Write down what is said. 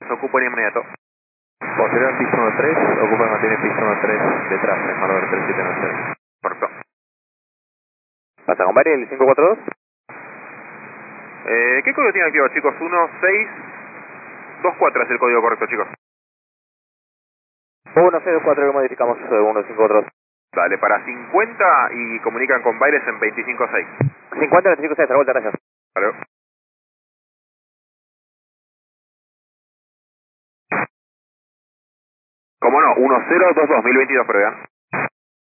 ocupo en inmediato. Posterior piso 13, ocupa y mantiene piso 13 detrás, en Marder 3790. Correcto. ¿Pasa con Bari el 542? ¿Qué código tiene activo, chicos? 1624 es el código correcto, chicos. 1624 que modificamos 1542. Dale, para 50 y comunican con Baires en 256. 50, 25, 6, vuelta, gracias. Vale. ¿Cómo no? 1022 2022, perdón.